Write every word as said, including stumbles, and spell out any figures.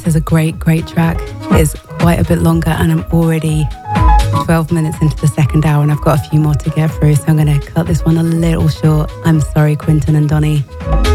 is a great, great track. It's quite a bit longer and I'm already twelve minutes into the second hour and I've got a few more to get through, so I'm going to cut this one a little short. I'm sorry, Quinton and Donny.